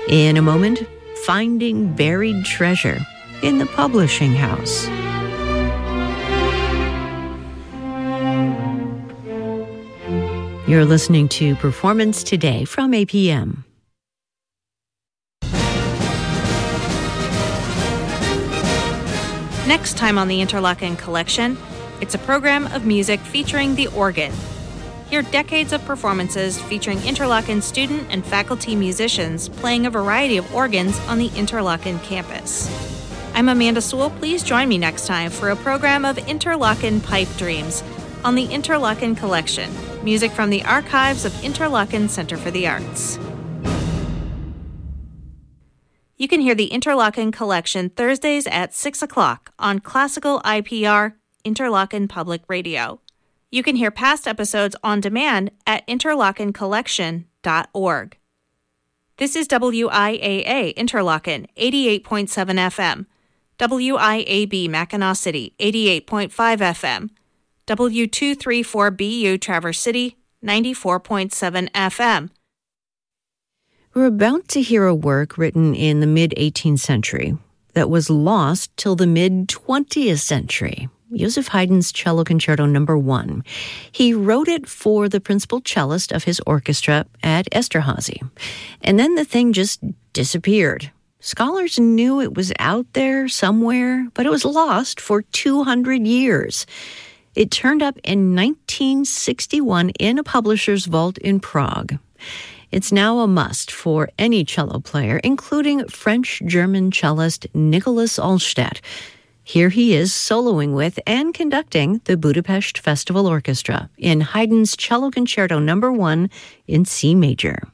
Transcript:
In a moment, finding buried treasure in the publishing house. You're listening to Performance Today from APM. Next time on the Interlochen Collection, it's a program of music featuring the organ. Hear decades of performances featuring Interlochen student and faculty musicians playing a variety of organs on the Interlochen campus. I'm Amanda Sewell. Please join me next time for a program of Interlochen Pipe Dreams on the Interlochen Collection, music from the archives of Interlochen Center for the Arts. You can hear the Interlochen Collection Thursdays at 6 o'clock on Classical IPR, Interlochen Public Radio. You can hear past episodes on demand at interlochencollection.org. This is WIAA Interlochen 88.7 FM, WIAB Mackinac City 88.5 FM, W234BU Traverse City 94.7 FM. We're about to hear a work written in the mid-18th century that was lost till the mid-20th century. Joseph Haydn's Cello Concerto No. 1. He wrote it for the principal cellist of his orchestra at Esterhazy. And then the thing just disappeared. Scholars knew it was out there somewhere, but it was lost for 200 years. It turned up in 1961 in a publisher's vault in Prague. It's now a must for any cello player, including French-German cellist Nicholas Allstedt. Here he is soloing with and conducting the Budapest Festival Orchestra in Haydn's Cello Concerto No. 1 in C major.